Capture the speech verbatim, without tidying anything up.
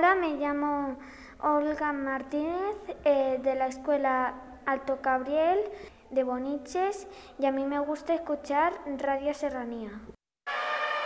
Hola, me llamo Olga Martínez, eh, de la Escuela Alto Cabriel de Boniches, y a mí me gusta escuchar Radio Serranía.